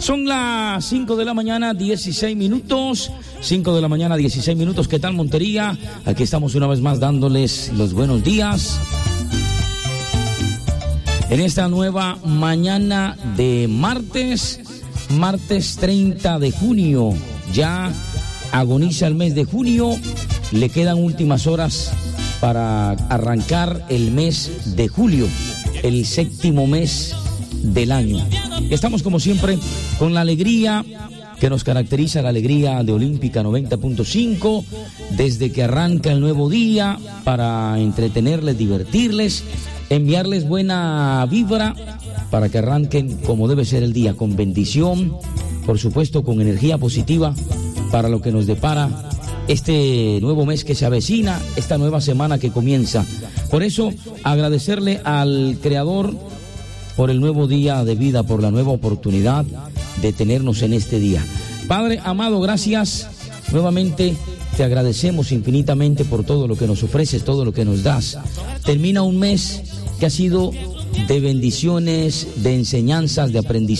Son las 5 de la mañana, 16 minutos. 5 de la mañana, 16 minutos. ¿Qué tal, Montería? Aquí estamos una vez más dándoles los buenos días. En esta nueva mañana de martes 30 de junio. Ya agoniza el mes de junio. Le quedan últimas horas para arrancar el mes de julio, el séptimo mes del año. Estamos como siempre con la alegría que nos caracteriza, la alegría de Olímpica 90.5, desde que arranca el nuevo día, para entretenerles, divertirles, enviarles buena vibra, para que arranquen como debe ser el día, con bendición, por supuesto con energía positiva, para lo que nos depara este nuevo mes que se avecina, esta nueva semana que comienza. Por eso, agradecerle al Creador por el nuevo día de vida, por la nueva oportunidad de tenernos en este día. Padre amado, gracias. Nuevamente te agradecemos infinitamente por todo lo que nos ofreces, todo lo que nos das. Termina un mes que ha sido de bendiciones, de enseñanzas, de aprendizaje.